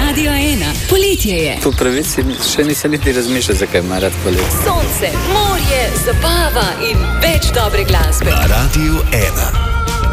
Radio 1. Poletje je. Po pravici še nisem niti razmišljal, zakaj ima rad poletje. Sonce, morje, zabava in več dobre glasbe. Na Radio 1.